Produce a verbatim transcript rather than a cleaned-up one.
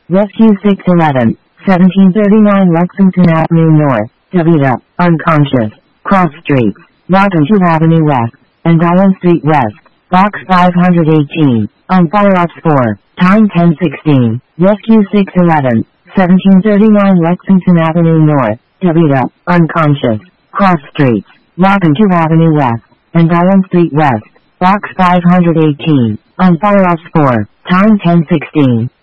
Rescue six eleven, seventeen thirty-nine Lexington Avenue North, Davita, unconscious. Cross streets, Washington Avenue West, and Allen Street West. Box five hundred eighteen, on fire ops four, time ten sixteen. Rescue six eleven, seventeen thirty-nine Lexington Avenue North, Davita, unconscious. Cross streets, Washington Avenue West, and Allen Street West. Box five hundred eighteen, on fire ops four, time ten sixteen.